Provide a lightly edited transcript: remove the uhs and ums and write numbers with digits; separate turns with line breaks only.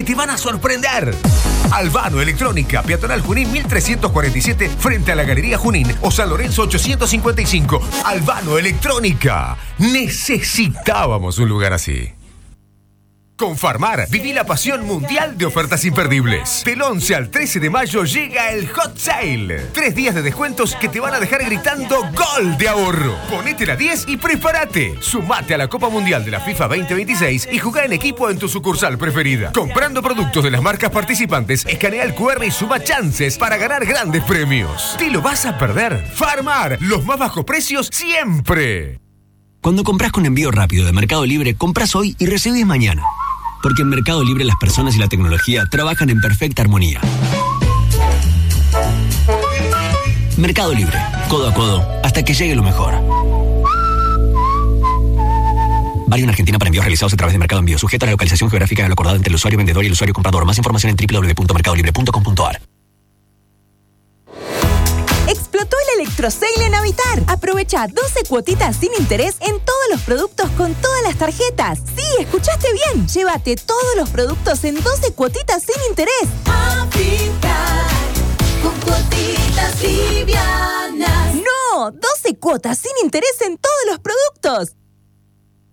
te van a sorprender. Albano Electrónica, Peatonal Junín 1347, frente a la Galería Junín, o San Lorenzo 855. Albano Electrónica. Necesitábamos un lugar así. Con Farmar, viví la pasión mundial de ofertas imperdibles. Del 11 al 13 de mayo llega el Hot Sale. 3 días de descuentos que te van a dejar gritando ¡Gol de ahorro! Ponete la 10 y prepárate. Sumate a la Copa Mundial de la FIFA 2026 y jugá en equipo en tu sucursal preferida. Comprando productos de las marcas participantes, escanea el QR y suma chances para ganar grandes premios. ¿Te lo vas a perder? Farmar, los más bajos precios siempre.
Cuando compras con envío rápido de Mercado Libre, compras hoy y recibís mañana. Porque en Mercado Libre las personas y la tecnología trabajan en perfecta armonía. Mercado Libre, codo a codo, hasta que llegue lo mejor. Válido en Argentina para envíos realizados a través de Mercado Envío, sujeto a la localización geográfica de lo acordado entre el usuario vendedor y el usuario comprador. Más información en www.mercadolibre.com.ar.
Explotó el Electrosale en Habitar. Aprovecha 12 cuotitas sin interés en todos los productos con todas las tarjetas. Sí, escuchaste bien. Llévate todos los productos en 12 cuotitas sin interés.
Habitar, con cuotitas livianas.
No, 12 cuotas sin interés en todos los productos.